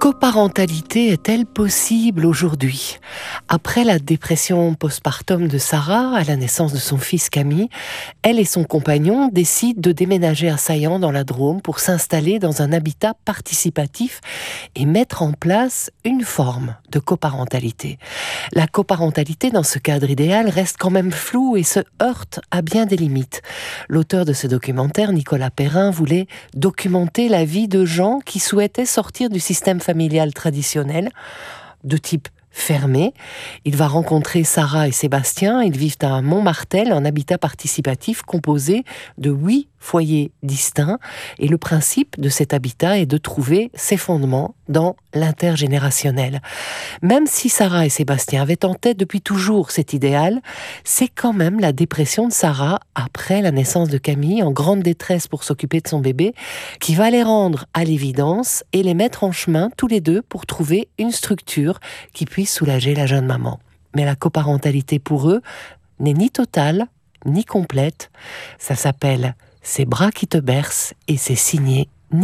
coparentalité est-elle possible aujourd'hui ? Après la dépression postpartum de Sarah, à la naissance de son fils Camille, elle et son compagnon décident de déménager à Saillant dans la Drôme pour s'installer dans un habitat participatif et mettre en place une forme de coparentalité. La coparentalité dans ce cadre idéal reste quand même floue et se heurte à bien des limites. L'auteur de ce documentaire, Nicolas Perrin, voulait documenter la vie de gens qui souhaitaient sortir du système familial traditionnel, de type fermé. Il va rencontrer Sarah et Sébastien. Ils vivent à Montmartel, un habitat participatif composé de 8 foyers distincts. Et le principe de cet habitat est de trouver ses fondements dans l'intergénérationnel. Même si Sarah et Sébastien avaient en tête depuis toujours cet idéal, c'est quand même la dépression de Sarah, après la naissance de Camille, en grande détresse pour s'occuper de son bébé, qui va les rendre à l'évidence et les mettre en chemin tous les deux pour trouver une structure qui puisse soulager la jeune maman. Mais la coparentalité pour eux n'est ni totale, ni complète. Ça s'appelle « Ces bras qui te bercent » et c'est signé